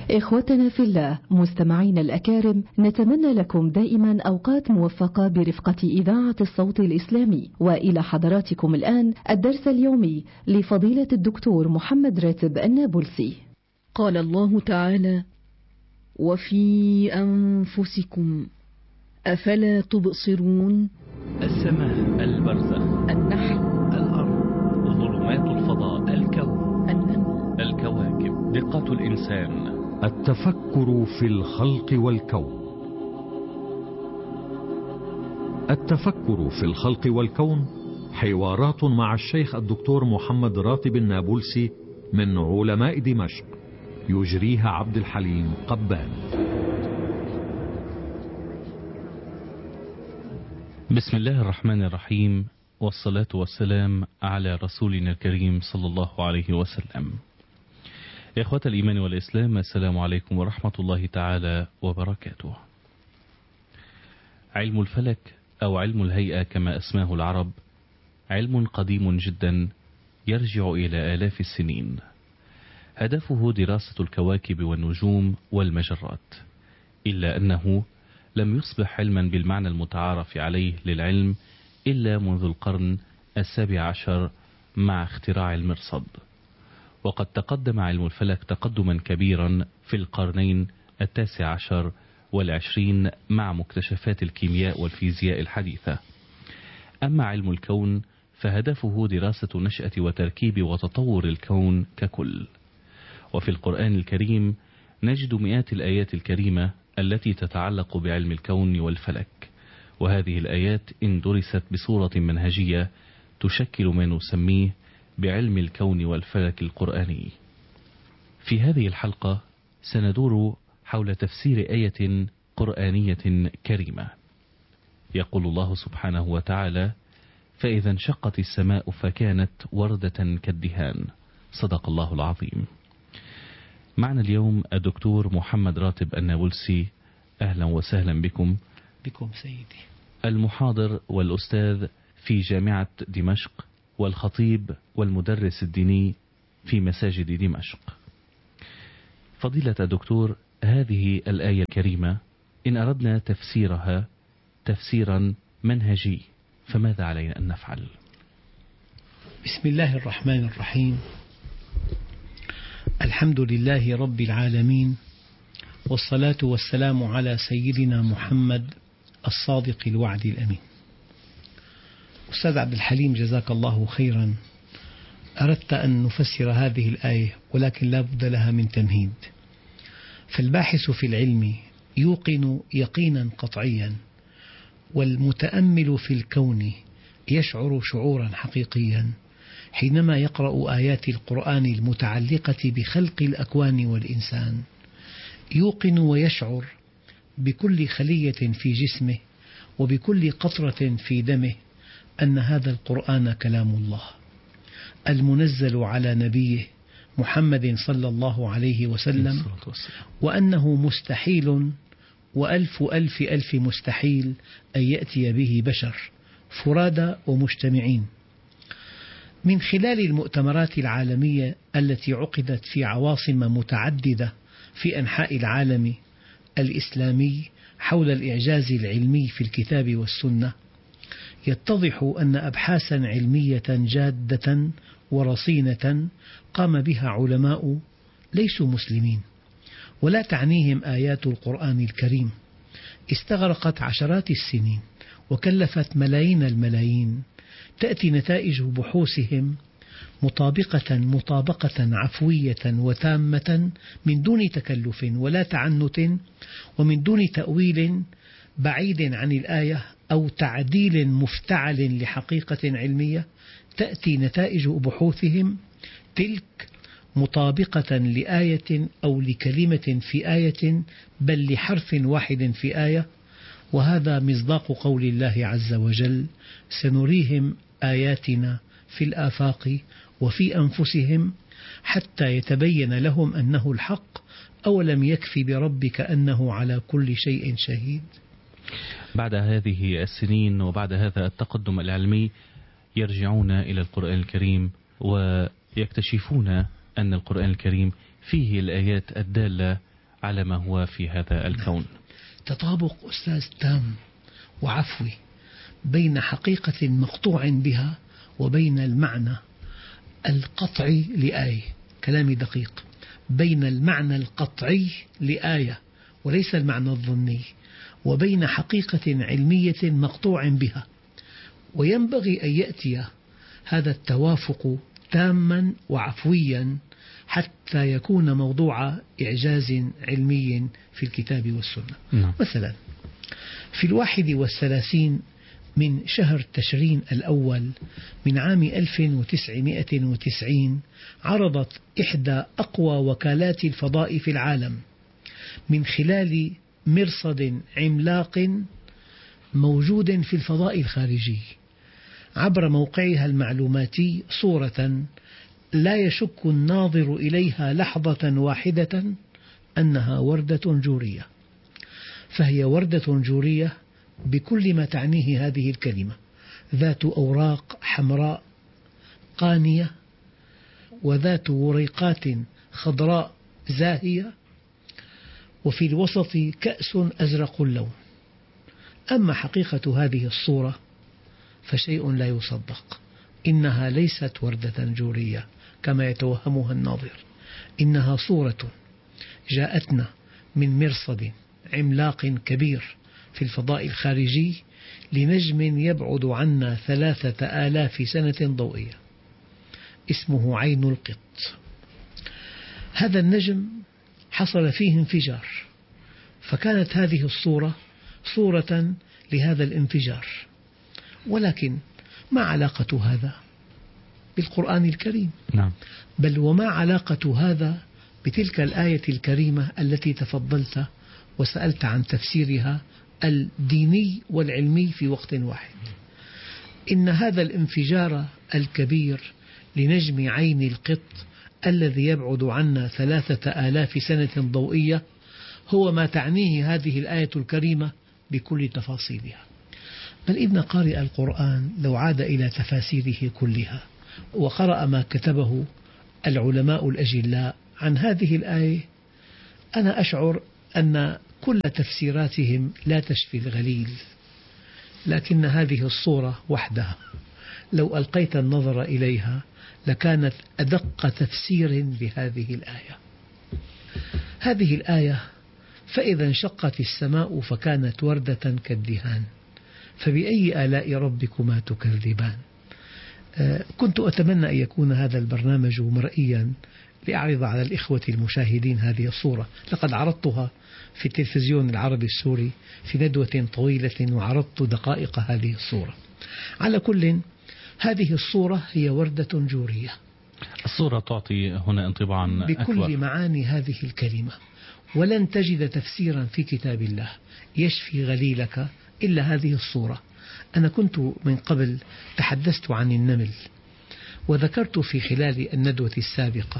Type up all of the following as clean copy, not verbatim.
إخوتنا في الله مستمعين الأكارم، نتمنى لكم دائما أوقات موفقة برفقة إذاعة الصوت الإسلامي. وإلى حضراتكم الآن الدرس اليومي لفضيلة الدكتور محمد راتب النابلسي. قال الله تعالى: وفي أنفسكم أفلا تبصرون. السماء، البرزخ، النحل، الأرض، ظلمات الفضاء، الكون، النمل، الكواكب، دقة الإنسان، التفكر في الخلق والكون. التفكر في الخلق والكون حوارات مع الشيخ الدكتور محمد راتب النابلسي من علماء دمشق، يجريها عبد الحليم قبان. بسم الله الرحمن الرحيم، والصلاة والسلام على رسولنا الكريم صلى الله عليه وسلم. إخوة الإيمان والإسلام، السلام عليكم ورحمة الله تعالى وبركاته. علم الفلك أو علم الهيئة كما أسماه العرب علم قديم جدا يرجع إلى آلاف السنين. هدفه دراسة الكواكب والنجوم والمجرات، إلا أنه لم يصبح علما بالمعنى المتعارف عليه للعلم إلا منذ القرن 17 مع اختراع المرصد. وقد تقدم علم الفلك تقدما كبيرا في القرنين 19 وال20 مع مكتشفات الكيمياء والفيزياء الحديثة. أما علم الكون فهدفه دراسة نشأة وتركيب وتطور الكون ككل. وفي القرآن الكريم نجد مئات الآيات الكريمة التي تتعلق بعلم الكون والفلك، وهذه الآيات إن درست بصورة منهجية تشكل ما نسميه بعلم الكون والفلك القرآني. في هذه الحلقة سندور حول تفسير آية قرآنية كريمة. يقول الله سبحانه وتعالى: فإذا انشقت السماء فكانت وردة كالدهان. صدق الله العظيم. معنا اليوم الدكتور محمد راتب النابلسي، أهلا وسهلا بكم. بكم سيدي. المحاضر والأستاذ في جامعة دمشق، والخطيب والمدرس الديني في مساجد دمشق. فضيلة الدكتور، هذه الآية الكريمة إن أردنا تفسيرها تفسيرا منهجي فماذا علينا أن نفعل؟ بسم الله الرحمن الرحيم. الحمد لله رب العالمين، والصلاة والسلام على سيدنا محمد الصادق الوعد الأمين. أستاذ عبد الحليم، جزاك الله خيرا. أردت أن نفسر هذه الآية، ولكن لا بد لها من تمهيد. فالباحث في العلم يوقن يقينا قطعيا، والمتأمل في الكون يشعر شعورا حقيقيا حينما يقرأ آيات القرآن المتعلقة بخلق الأكوان والإنسان. يوقن ويشعر بكل خلية في جسمه وبكل قطرة في دمه أن هذا القرآن كلام الله المنزل على نبيه محمد صلى الله عليه وسلم، وأنه مستحيل وألف ألف ألف مستحيل أن يأتي به بشر فرادى ومجتمعين. من خلال المؤتمرات العالمية التي عقدت في عواصم متعددة في أنحاء العالم الإسلامي حول الإعجاز العلمي في الكتاب والسنة، يتضح أن أبحاثا علمية جادة ورصينة قام بها علماء ليسوا مسلمين ولا تعنيهم آيات القرآن الكريم، استغرقت عشرات السنين وكلفت ملايين الملايين. تأتي نتائج بحوثهم مطابقة عفوية وتامة من دون تكلف ولا تعنت، ومن دون تأويل بعيد عن الآية أو تعديل مفتعل لحقيقة علمية. تأتي نتائج بحوثهم تلك مطابقة لآية أو لكلمة في آية، بل لحرف واحد في آية. وهذا مصداق قول الله عز وجل: سنريهم آياتنا في الآفاق وفي أنفسهم حتى يتبين لهم أنه الحق أولم يكف بربك أنه على كل شيء شهيد. بعد هذه السنين وبعد هذا التقدم العلمي يرجعون إلى القرآن الكريم ويكتشفون أن القرآن الكريم فيه الآيات الدالة على ما هو في هذا الكون. تطابق أستاذ تام وعفوي بين حقيقة مقطوع بها وبين المعنى القطعي لآية. كلامي دقيق، بين المعنى القطعي لآية وليس المعنى الظني، وبين حقيقة علمية مقطوع بها، وينبغي أن يأتي هذا التوافق تاما وعفويا حتى يكون موضوع إعجاز علمي في الكتاب والسنة. مثلا في 31 من شهر تشرين الأول من عام 1990 عرضت إحدى أقوى وكالات الفضاء في العالم من خلال مرصد عملاق موجود في الفضاء الخارجي عبر موقعها المعلوماتي صورة لا يشك الناظر إليها لحظة واحدة أنها وردة جورية. فهي وردة جورية بكل ما تعنيه هذه الكلمة، ذات أوراق حمراء قانية وذات وريقات خضراء زاهية، وفي الوسط كأس أزرق اللون. أما حقيقة هذه الصورة فشيء لا يصدق، إنها ليست وردة جورية كما يتوهمها الناظر، إنها صورة جاءتنا من مرصد عملاق كبير في الفضاء الخارجي لنجم يبعد عنا 3000 سنة ضوئية اسمه عين القط. هذا النجم حصل فيه انفجار، فكانت هذه الصورة صورة لهذا الانفجار. ولكن ما علاقة هذا بالقرآن الكريم؟ نعم. بل وما علاقة هذا بتلك الآية الكريمة التي تفضلت وسألت عن تفسيرها الديني والعلمي في وقت واحد. إن هذا الانفجار الكبير لنجم عين القط الذي يبعد عنا 3000 سنة ضوئية هو ما تعنيه هذه الآية الكريمة بكل تفاصيلها. بل إن قارئ القرآن لو عاد إلى تفاسيره كلها وقرأ ما كتبه العلماء الأجلاء عن هذه الآية، أنا أشعر أن كل تفسيراتهم لا تشفي الغليل، لكن هذه الصورة وحدها لو ألقيت النظر إليها لكانت أدق تفسير لهذه الآية. هذه الآية: فإذا انشقت السماء فكانت وردة كالدهان فبأي آلاء ربكما تكذبان. كنت أتمنى أن يكون هذا البرنامج مرئيا لأعرض على الإخوة المشاهدين هذه الصورة. لقد عرضتها في التلفزيون العربي السوري في ندوة طويلة وعرضت دقائق هذه الصورة. على كل، هذه الصورة هي وردة جورية. الصورة تعطي هنا انطباعا بكل أكبر معاني هذه الكلمة، ولن تجد تفسيرا في كتاب الله يشفي غليلك إلا هذه الصورة. أنا كنت من قبل تحدثت عن النمل، وذكرت في خلال الندوة السابقة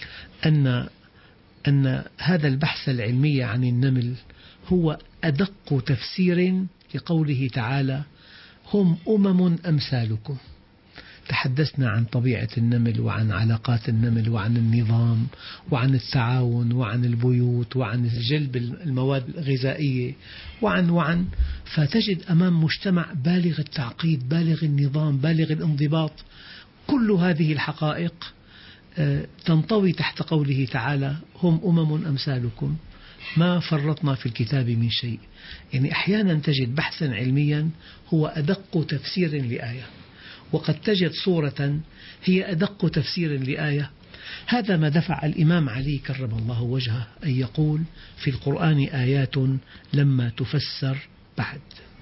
أن هذا البحث العلمي عن النمل هو أدق تفسير لقوله تعالى: هم أمم أمثالكم. تحدثنا عن طبيعة النمل وعن علاقات النمل وعن النظام وعن التعاون وعن البيوت وعن جلب المواد الغذائية وعن فتجد أمام مجتمع بالغ التعقيد، بالغ النظام، بالغ الانضباط. كل هذه الحقائق تنطوي تحت قوله تعالى: هم أمم أمثالكم، ما فرطنا في الكتاب من شيء. يعني أحيانا تجد بحثا علميا هو أدق تفسير لآية، وقد تجد صورة هي أدق تفسير لآية. هذا ما دفع الإمام علي كرم الله وجهه أن يقول: في القرآن آيات لما تفسر بعد.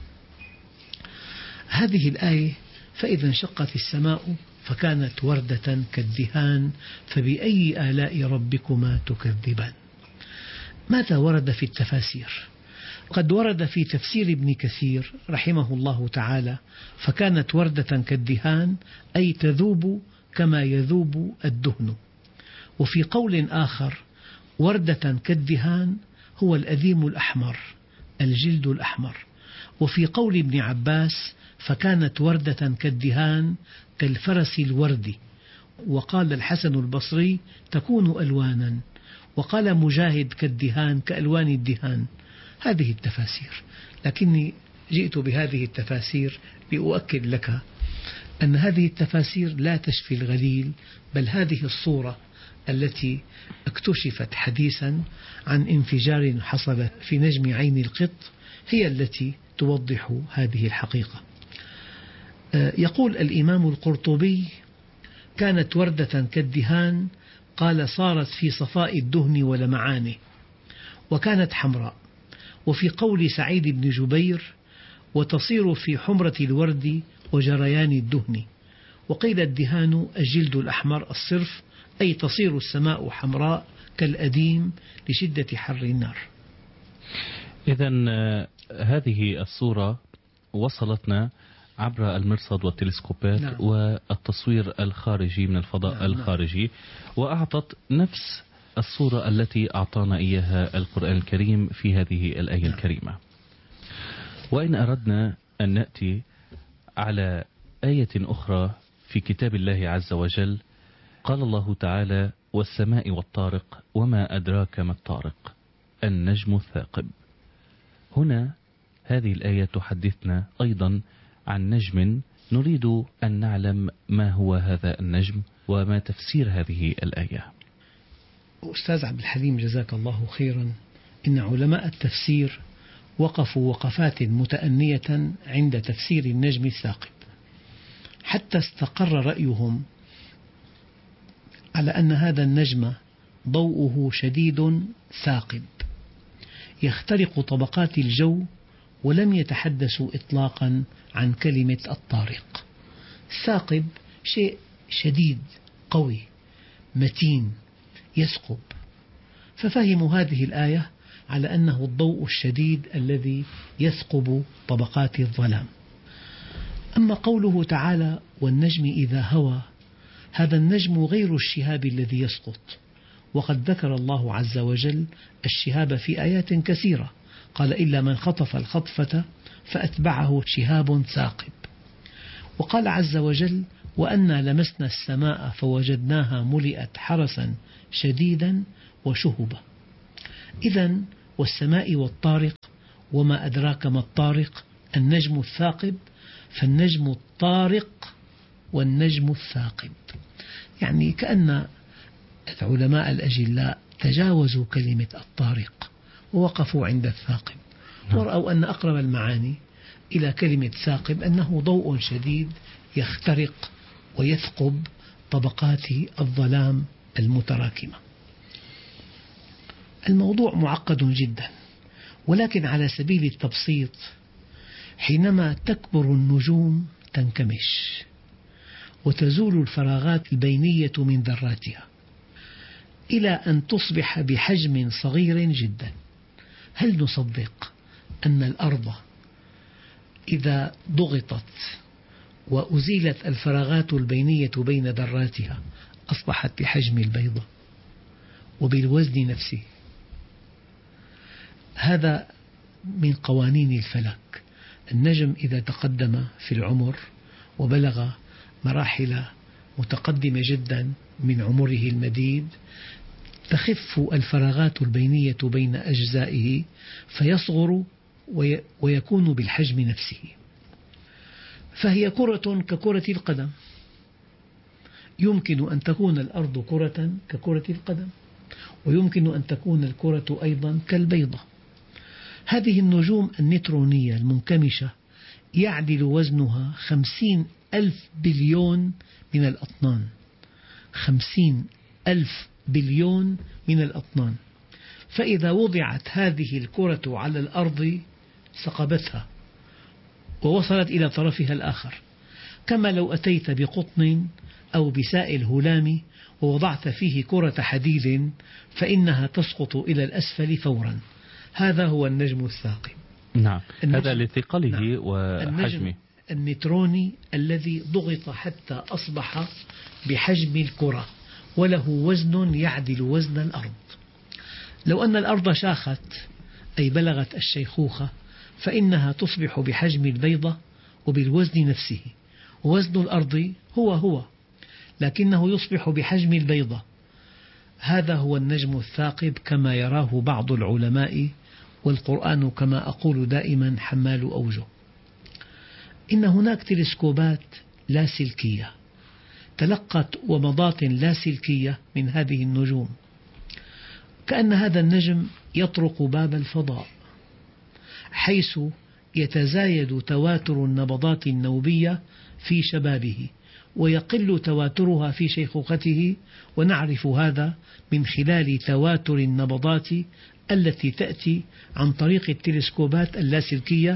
هذه الآية: فإذا انشقت السماء فكانت وردة كالدهان فبأي آلاء ربكما تكذبان. ماذا ورد في التفاسير؟ قد ورد في تفسير ابن كثير رحمه الله تعالى: فكانت وردة كالدهان أي تذوب كما يذوب الدهن. وفي قول آخر: وردة كالدهان هو الأذيم الأحمر، الجلد الأحمر. وفي قول ابن عباس: فكانت وردة كالدهان كالفرس الوردي. وقال الحسن البصري: تكون ألوانا. وقال مجاهد كالدهان كألوان الدهان. هذه التفاسير، لكني جئت بهذه التفاسير لأؤكد لك أن هذه التفاسير لا تشفي الغليل، بل هذه الصورة التي اكتشفت حديثا عن انفجار حصل في نجم عين القط هي التي توضح هذه الحقيقة. يقول الإمام القرطبي: كانت وردة كالدهان، قال صارت في صفاء الدهن ولمعانه، وكانت حمراء. وفي قول سعيد بن جبير: وتصير في حمرة الورد وجريان الدهن. وقيل الدهان الجلد الأحمر الصرف، أي تصير السماء حمراء كالأديم لشدة حر النار. إذن هذه الصورة وصلتنا عبر المرصد والتلسكوبات، نعم. والتصوير الخارجي من الفضاء، نعم. الخارجي، وأعطت نفس الصورة التي أعطانا إياها القرآن الكريم في هذه الآية، نعم. الكريمة. وإن أردنا أن نأتي على آية أخرى في كتاب الله عز وجل، قال الله تعالى: والسماء والطارق وما أدراك ما الطارق النجم الثاقب. هنا هذه الآية تحدثنا أيضا عن نجم، نريد أن نعلم ما هو هذا النجم وما تفسير هذه الآية. أستاذ عبد الحليم جزاك الله خيرا، إن علماء التفسير وقفوا وقفات متأنية عند تفسير النجم الثاقب، حتى استقر رأيهم على أن هذا النجم ضوءه شديد ثاقب يخترق طبقات الجو، ولم يتحدثوا إطلاقا عن كلمة الطارق. الثاقب شيء شديد قوي متين يثقب، ففهموا هذه الآية على أنه الضوء الشديد الذي يثقب طبقات الظلام. أما قوله تعالى: والنجم إذا هوى، هذا النجم غير الشهاب الذي يسقط، وقد ذكر الله عز وجل الشهاب في آيات كثيرة، قال: إلا من خطف الخطفة فأتبعه شهاب ثاقب. وقال عز وجل: وأنا لمسنا السماء فوجدناها ملئت حرسا شديدا وشهبا. إذن والسماء والطارق وما أدراك ما الطارق النجم الثاقب، فالنجم الطارق والنجم الثاقب، يعني كأن العلماء الأجلاء تجاوزوا كلمة الطارق ووقفوا عند الثاقب، ورأوا أن أقرب المعاني إلى كلمة ثاقب أنه ضوء شديد يخترق ويثقب طبقات الظلام المتراكمة. الموضوع معقد جدا، ولكن على سبيل التبسيط، حينما تكبر النجوم تنكمش وتزول الفراغات البينية من ذراتها إلى أن تصبح بحجم صغير جدا. هل نصدق أن الأرض إذا ضغطت وأزيلت الفراغات البينية بين ذراتها أصبحت بحجم البيضة وبالوزن نفسه؟ هذا من قوانين الفلك. النجم إذا تقدم في العمر وبلغ مراحل متقدمة جدا من عمره المديد، تخف الفراغات البينية بين أجزائه فيصغر ويكون بالحجم نفسه، فهي كرة ككرة القدم. يمكن أن تكون الأرض كرة ككرة القدم، ويمكن أن تكون الكرة أيضا كالبيضة. هذه النجوم النيوترونية المنكمشة يعدل وزنها 50,000 بليون من الأطنان، 50,000 بليون من الأطنان. فإذا وضعت هذه الكرة على الأرض ثقبتها ووصلت إلى طرفها الآخر، كما لو أتيت بقطن أو بسائل هلامي ووضعت فيه كرة حديد فإنها تسقط إلى الأسفل فورا. هذا هو النجم الثاقب. نعم، هذا لثقله. نعم. وحجمه النيوتروني الذي ضغط حتى أصبح بحجم الكرة وله وزن يعدل وزن الأرض. لو أن الأرض شاخت أي بلغت الشيخوخة فإنها تصبح بحجم البيضة وبالوزن نفسه، ووزن الأرض هو لكنه يصبح بحجم البيضة. هذا هو النجم الثاقب كما يراه بعض العلماء، والقرآن كما أقول دائما حمال أوجه. إن هناك تلسكوبات لاسلكية تلقت ومضات لاسلكية من هذه النجوم، كأن هذا النجم يطرق باب الفضاء، حيث يتزايد تواتر النبضات النوبية في شبابه ويقل تواترها في شيخوخته، ونعرف هذا من خلال تواتر النبضات التي تأتي عن طريق التلسكوبات اللاسلكية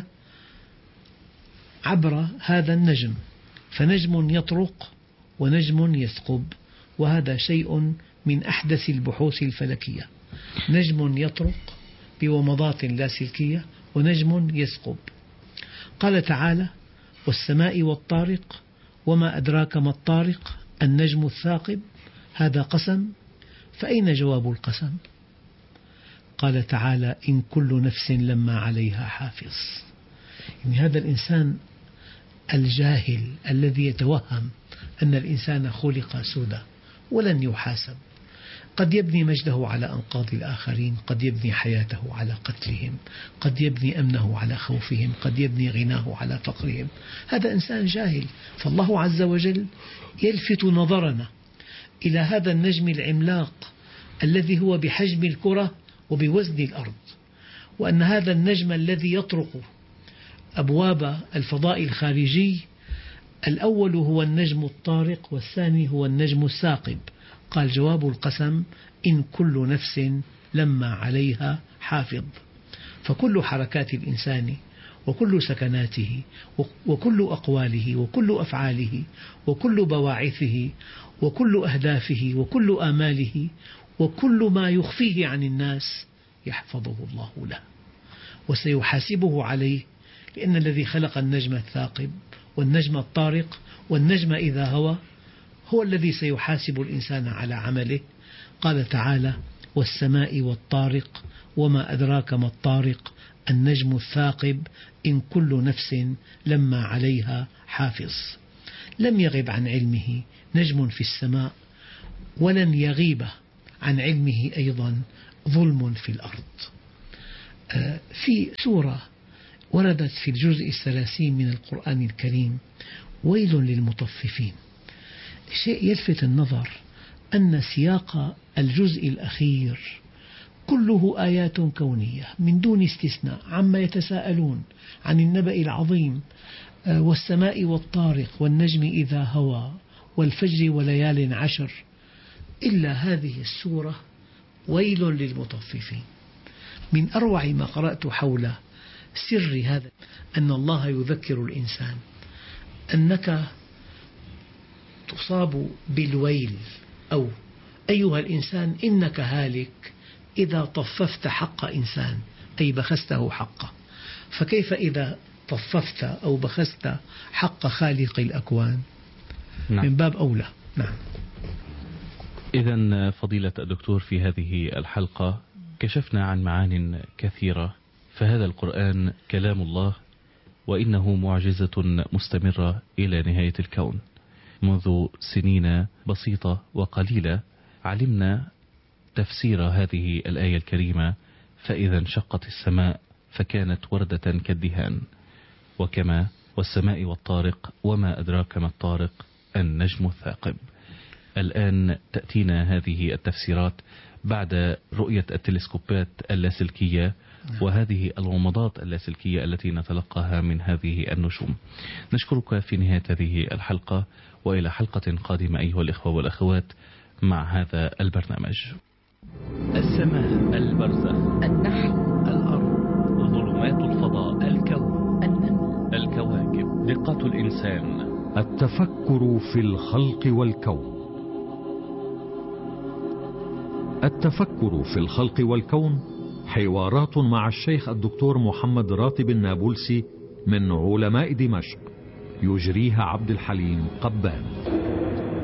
عبر هذا النجم. فنجم يطرق ونجم يثقب، وهذا شيء من أحدث البحوث الفلكية. نجم يطرق بومضات لاسلكية ونجم يثقب. قال تعالى: والسماء والطارق وما أدراك ما الطارق النجم الثاقب. هذا قسم، فأين جواب القسم؟ قال تعالى: إن كل نفس لما عليها حافظ. يعني هذا الإنسان الجاهل الذي يتوهم أن الإنسان خلق سدى ولن يحاسب، قد يبني مجده على أنقاض الآخرين، قد يبني حياته على قتلهم، قد يبني أمنه على خوفهم، قد يبني غناه على فقرهم. هذا إنسان جاهل. فالله عز وجل يلفت نظرنا إلى هذا النجم العملاق الذي هو بحجم الكرة وبوزن الأرض، وأن هذا النجم الذي يطرق أبواب الفضاء الخارجي الأول هو النجم الطارق والثاني هو النجم الثاقب. قال: جواب القسم: إن كل نفس لما عليها حافظ. فكل حركات الإنسان وكل سكناته وكل أقواله وكل أفعاله وكل بواعثه وكل أهدافه وكل آماله وكل ما يخفيه عن الناس يحفظه الله له وسيحاسبه عليه، لأن الذي خلق النجم الثاقب والنجم الطارق والنجم إذا هوى هو الذي سيحاسب الإنسان على عمله. قال تعالى: والسماء والطارق وما أدراك ما الطارق النجم الثاقب إن كل نفس لما عليها حافظ. لم يغب عن علمه نجم في السماء، ولن يغيب عن علمه أيضا ظلم في الأرض. في سورة وردت في الجزء 30 من القرآن الكريم: ويل للمطففين. شيء يلفت النظر أن سياق الجزء الأخير كله آيات كونية من دون استثناء، عما يتساءلون عن النبأ العظيم، والسماء والطارق والنجم إذا هوى والفجر وليال عشر، إلا هذه السورة ويل للمطففين. من أروع ما قرأت حول سر هذا أن الله يذكر الإنسان أنك تصاب بالويل، أو أيها الإنسان إنك هالك إذا طففت حق إنسان، أي بخسته حقه، فكيف إذا طففت أو بخست حق خالق الأكوان؟ نعم. من باب أولى. نعم. إذن فضيلة الدكتور، في هذه الحلقة كشفنا عن معان كثيرة، فهذا القرآن كلام الله، وإنه معجزة مستمرة إلى نهاية الكون. منذ سنين بسيطة وقليلة علمنا تفسير هذه الآية الكريمة: فإذا انشقت السماء فكانت وردة كالدهان، وكما والسماء والطارق وما أدراك ما الطارق النجم الثاقب. الآن تأتينا هذه التفسيرات بعد رؤية التلسكوبات اللاسلكية وهذه الومضات اللاسلكية التي نتلقاها من هذه النجوم. نشكرك في نهاية هذه الحلقة، وإلى حلقة قادمة أيها الإخوة والأخوات مع هذا البرنامج. السماء، البرزخ، النحل، الأرض، ظلمات الفضاء، الكون، النمل، الكواكب، دقة الإنسان، التفكر في الخلق والكون. التفكر في الخلق والكون حوارات مع الشيخ الدكتور محمد راتب النابلسي من علماء دمشق، يجريها عبد الحليم قبان.